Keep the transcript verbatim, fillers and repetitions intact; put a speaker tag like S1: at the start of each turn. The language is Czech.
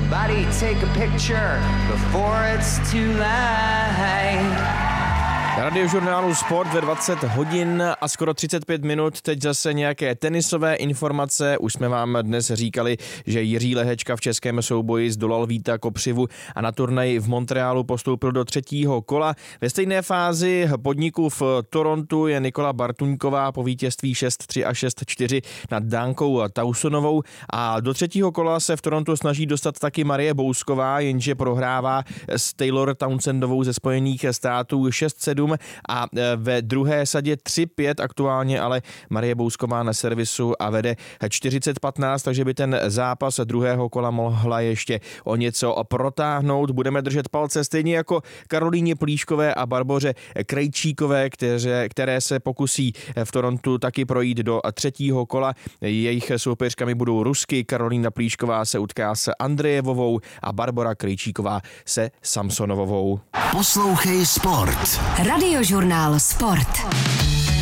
S1: Somebody take a picture before it's too late.
S2: Radiožurnálu Sport ve dvacet hodin a skoro třicet pět minut. Teď zase nějaké tenisové informace. Už jsme vám dnes říkali, že Jiří Lehečka v českém souboji zdolal Víta Kopřivu a na turnaji v Montrealu postoupil do třetího kola. Ve stejné fázi podniku v Torontu je Nikola Bartuňková po vítězství šest tři a šest čtyři nad Dánkou Tausonovou a do třetího kola se v Torontu snaží dostat taky Marie Bousková, jenže prohrává s Taylor Townsendovou ze Spojených států šest sedm a ve druhé sadě tři pět aktuálně, ale Marie Bousková na servisu a vede čtyřicet patnáct, takže by ten zápas druhého kola mohla ještě o něco protáhnout. Budeme držet palce stejně jako Karolíně Plíškové a Barboře Krejčíkové, které, které se pokusí v Torontu taky projít do třetího kola. Jejich soupeřkami budou Rusky, Karolína Plíšková se utká s Andrejevovou a Barbora Krejčíková se Samsonovou.
S3: Poslouchej Sport.
S4: Radiožurnál Sport.